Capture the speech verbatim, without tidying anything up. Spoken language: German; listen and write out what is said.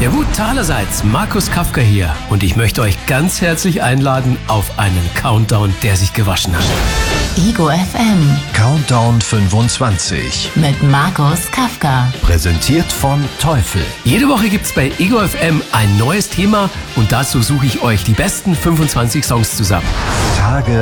Ja gut, allerseits, Markus Kafka hier und ich möchte euch ganz herzlich einladen auf einen Countdown, der sich gewaschen hat. Ego F M Countdown fünfundzwanzig mit Markus Kafka. Präsentiert von Teufel. Jede Woche gibt's bei Ego F M ein neues Thema und dazu suche ich euch die besten fünfundzwanzig Songs zusammen. Tage